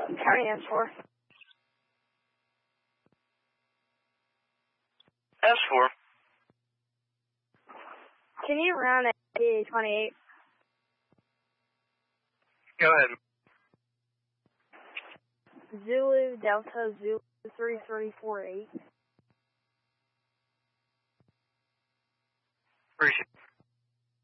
County S4. S4. Can you run at 28? Go ahead. Zulu Delta Zulu 3348.